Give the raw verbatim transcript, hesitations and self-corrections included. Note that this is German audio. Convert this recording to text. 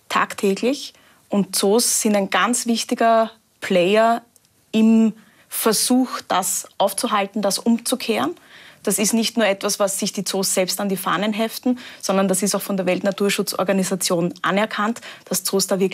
tagtäglich. Und Zoos sind ein ganz wichtiger Player im Versuch, das aufzuhalten, das umzukehren. Das ist nicht nur etwas, was sich die Zoos selbst an die Fahnen heften, sondern das ist auch von der Weltnaturschutzorganisation anerkannt, dass Zoos da wirklich